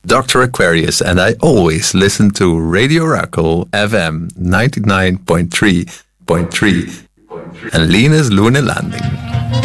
Dr. Aquarius, and I always listen to Radio Oracle FM 99.3.3 and Linus Lune Landing.